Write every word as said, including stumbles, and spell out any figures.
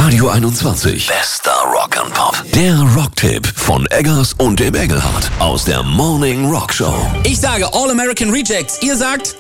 Radio einundzwanzig. Bester Rock and Pop. Der Rocktipp von Eggers und dem Engelhardt aus der Morning Rock Show. Ich sage All American Rejects. Ihr sagt